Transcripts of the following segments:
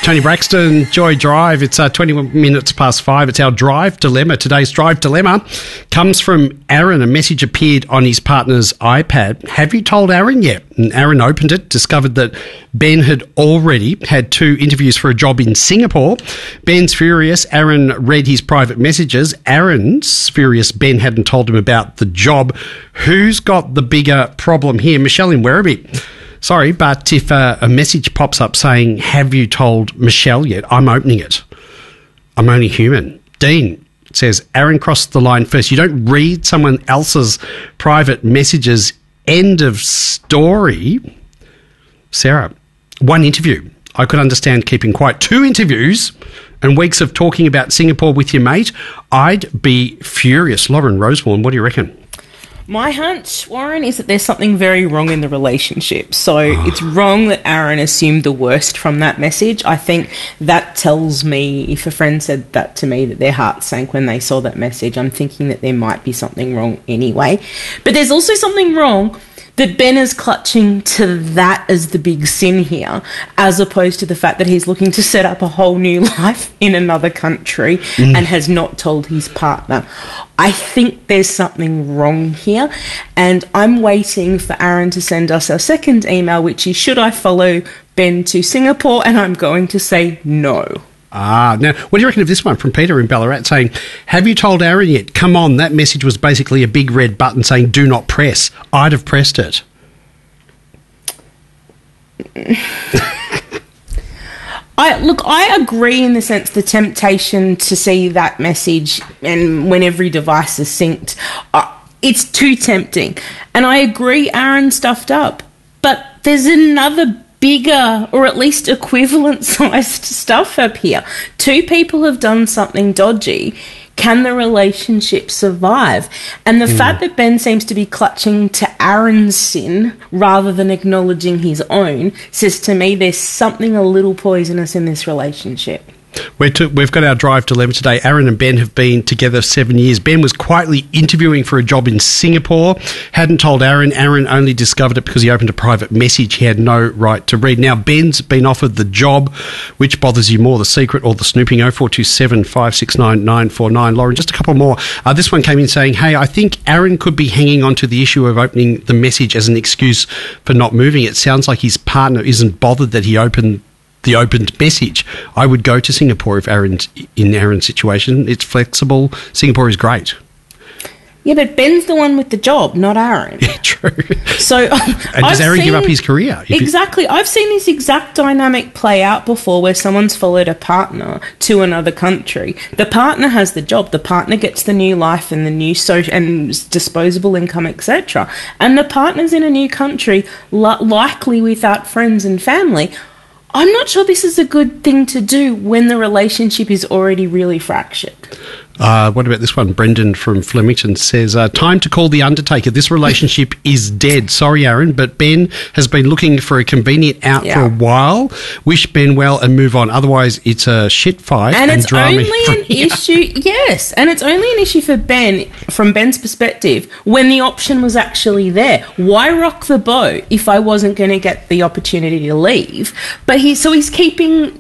Tony Braxton, Joy Drive. It's 21 minutes past 5. It's our Drive Dilemma. Today's Drive Dilemma comes from Aaron. A message appeared on his partner's iPad. Have you told Aaron yet? And Aaron opened it, discovered that Ben had already had 2 interviews for a job in Singapore. Ben's furious. Aaron read his private messages. Aaron's furious Ben hadn't told him about the job. Who's got the bigger problem here? Michelle in Werribee. Sorry, but if a message pops up saying, have you told Michelle yet? I'm opening it. I'm only human. Dean says, Aaron crossed the line first. You don't read someone else's private messages. End of story. Sarah, 1 interview. I could understand keeping quiet. 2 interviews and weeks of talking about Singapore with your mate. I'd be furious. Lauren Rosewarne, what do you reckon? My hunch, Warren, is that there's something very wrong in the relationship. So it's wrong that Aaron assumed the worst from that message. I think that tells me, if a friend said that to me, that their heart sank when they saw that message, I'm thinking that there might be something wrong anyway. But there's also something wrong that Ben is clutching to that as the big sin here, as opposed to the fact that he's looking to set up a whole new life in another country and has not told his partner. I think there's something wrong here, and I'm waiting for Aaron to send us our second email, which is, should I follow Ben to Singapore? And I'm going to say no. Now, what do you reckon of this one from Peter in Ballarat saying, have you told Aaron yet? Come on, that message was basically a big red button saying do not press. I'd have pressed it. I agree in the sense the temptation to see that message and when every device is synced, it's too tempting. And I agree Aaron stuffed up, but there's another bigger or at least equivalent sized stuff up here. 2 people have done something dodgy. Can the relationship survive? And the fact that Ben seems to be clutching to Aaron's sin rather than acknowledging his own says to me there's something a little poisonous in this relationship. We've got our Drive Dilemma today. Aaron and Ben have been together 7 years. Ben was quietly interviewing for a job in Singapore, hadn't told Aaron. Aaron only discovered it because he opened a private message he had no right to read. Now, Ben's been offered the job. Which bothers you more, the secret or the snooping? 0427 569 949. Lauren, just a couple more. This one came in saying, hey, I think Aaron could be hanging on to the issue of opening the message as an excuse for not moving. It sounds like his partner isn't bothered that he opened the opened message. I would go to Singapore if Aaron's in Aaron's situation. It's flexible. Singapore is great. Yeah, but Ben's the one with the job, not Aaron. Yeah, true. So, and does Aaron give up his career? Exactly. I've seen this exact dynamic play out before where someone's followed a partner to another country. The partner has the job. The partner gets the new life and the new social and disposable income, etc. And the partner's in a new country, likely without friends and family. I'm not sure this is a good thing to do when the relationship is already really fractured. What about this one? Brendan from Flemington says, time to call the undertaker. This relationship is dead. Sorry, Aaron, but Ben has been looking for a convenient out for a while. Wish Ben well and move on. Otherwise, it's a shit fight. And it's only an issue, yes, and it's only an issue for Ben, from Ben's perspective, when the option was actually there. Why rock the boat if I wasn't going to get the opportunity to leave? But he's keeping,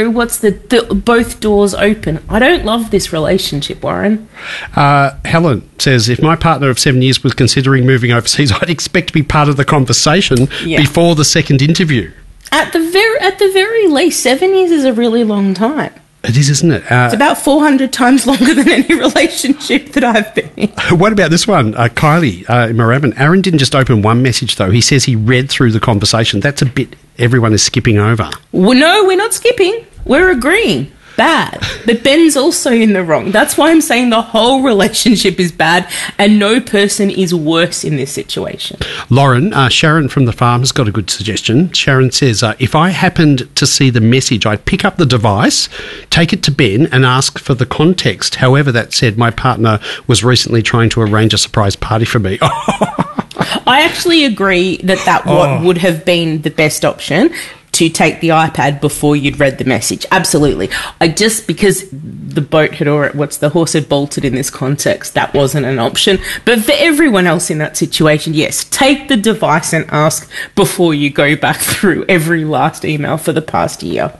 both doors open. I don't love this relationship, Warren. Helen says, if my partner of 7 years was considering moving overseas, I'd expect to be part of the conversation before the second interview. At the very least, 7 years is a really long time. It is, isn't it? It's about 400 times longer than any relationship that I've been in. What about this one? Kylie in Moorabbin. Aaron didn't just open one message, though. He says he read through the conversation. That's a bit everyone is skipping over. Well, no, we're not skipping. We're agreeing. Bad. But Ben's also in the wrong. That's why I'm saying the whole relationship is bad and no person is worse in this situation. Lauren, Sharon from the farm has got a good suggestion. Sharon says, if I happened to see the message, I'd pick up the device, take it to Ben and ask for the context. However, that said, my partner was recently trying to arrange a surprise party for me. I actually agree that would have been the best option. to take the iPad before you'd read the message. Absolutely. Because the horse had bolted in this context, that wasn't an option. But for everyone else in that situation, yes, take the device and ask before you go back through every last email for the past year.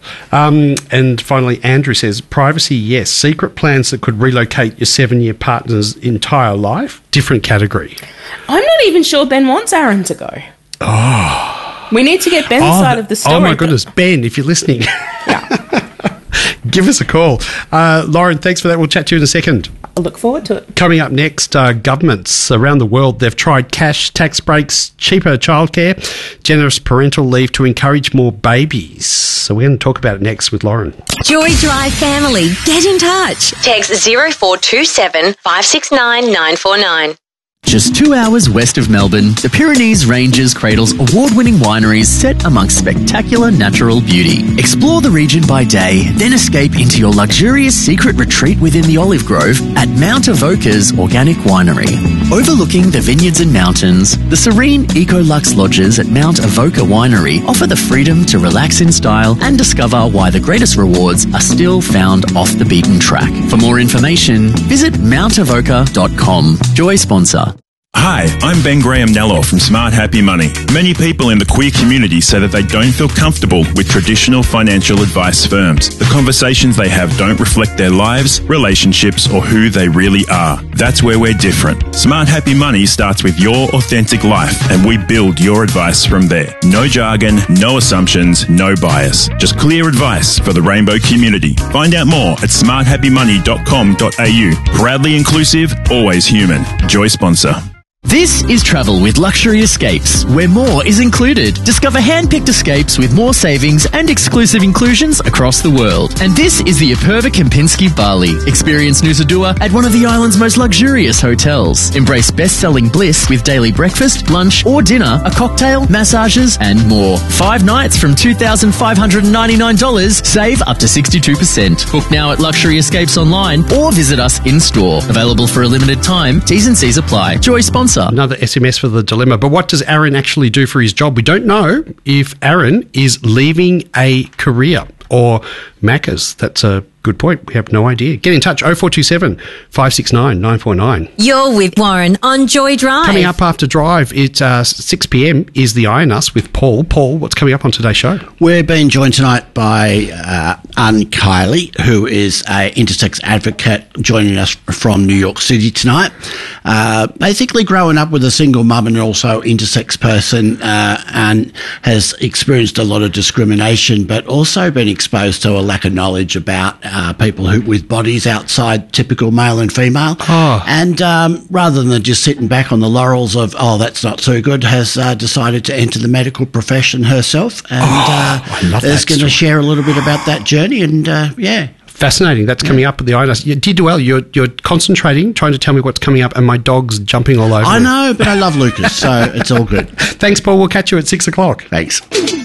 And finally, Andrew says, privacy, yes. Secret plans that could relocate your 7-year partner's entire life, different category. I'm not even sure Ben wants Aaron to go. Oh. We need to get Ben's side of the story. Oh, my goodness. Ben, if you're listening. Yeah. Give us a call. Lauren, thanks for that. We'll chat to you in a second. I look forward to it. Coming up next, governments around the world, they've tried cash, tax breaks, cheaper childcare, generous parental leave to encourage more babies. So we're going to talk about it next with Lauren. Joy Drive family, get in touch. Text 0427 569 949. Just 2 hours west of Melbourne, the Pyrenees Ranges cradles award-winning wineries set amongst spectacular natural beauty. Explore the region by day, then escape into your luxurious secret retreat within the olive grove at Mount Avoca's Organic Winery. Overlooking the vineyards and mountains, the serene Ecolux lodges at Mount Avoca Winery offer the freedom to relax in style and discover why the greatest rewards are still found off the beaten track. For more information, visit mountavoca.com. Joy sponsor. Hi, I'm Ben Graham Nello from Smart Happy Money. Many people in the queer community say that they don't feel comfortable with traditional financial advice firms. The conversations they have don't reflect their lives, relationships, or who they really are. That's where we're different. Smart Happy Money starts with your authentic life, and we build your advice from there. No jargon, no assumptions, no bias. Just clear advice for the rainbow community. Find out more at smarthappymoney.com.au. Proudly inclusive, always human. Joy sponsor. This is Travel with Luxury Escapes, where more is included. Discover hand-picked escapes with more savings and exclusive inclusions across the world. And this is the Aperva Kempinski Bali. Experience Nusa Dua at one of the island's most luxurious hotels. Embrace best-selling bliss with daily breakfast, lunch or dinner, a cocktail, massages and more. 5 nights from $2,599. Save up to 62%. Book now at Luxury Escapes online or visit us in-store. Available for a limited time. T's and C's apply. Joy sponsor. Another SMS for the dilemma. But what does Aaron actually do for his job? We don't know if Aaron is leaving a career or Macca's. That's a good point. We have no idea. Get in touch, 0427 569 949. You're with Warren on Joy Drive. Coming up after Drive, it's 6 p.m, is the Iron Us with Paul. Paul, what's coming up on today's show? We're being joined tonight by Anne Kiley, who is an intersex advocate, joining us from New York City tonight. Basically growing up with a single mum and also intersex person, and has experienced a lot of discrimination, but also been exposed to a lack of knowledge about people with bodies outside typical male and female. Oh. And rather than just sitting back on the laurels of, that's not so good, has decided to enter the medical profession herself. And I love is going to share a little bit about that journey. And Fascinating. That's coming up at the Iron Us. You did well. You're concentrating, trying to tell me what's coming up, and my dog's jumping all over. I know, but I love Lucas, so it's all good. Thanks, Paul. We'll catch you at 6 o'clock. Thanks.